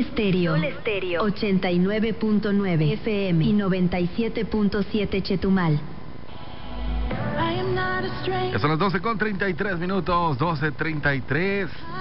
Estéreo 89.9 FM y 97.7 Chetumal. Ya son las 12:33, 12:33.